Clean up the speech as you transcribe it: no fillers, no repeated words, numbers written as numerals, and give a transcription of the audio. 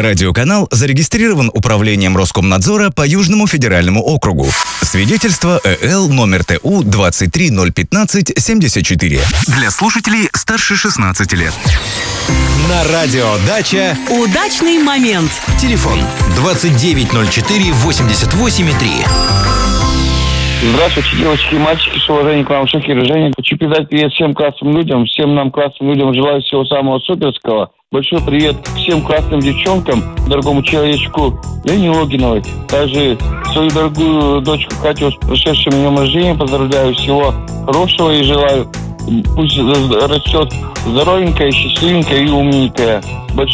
Радиоканал зарегистрирован Управлением Роскомнадзора по Южному федеральному округу. Свидетельство ЭЛ номер ТУ 2301574. Для слушателей старше 16 лет. На радио «Дача» удачный момент. Телефон 2904-88,3. Здравствуйте, девочки и мальчики, с уважением к вам, Шахир и Женя. Хочу передать привет всем классным людям, всем нам классным людям желаю всего самого суперского. Большой привет всем классным девчонкам, дорогому человечку Лене Логиновой. Также свою дорогую дочку Катю с прошедшим днем рождения поздравляю, всего хорошего и желаю. Пусть растет здоровенькая, счастливенькая и умненькая.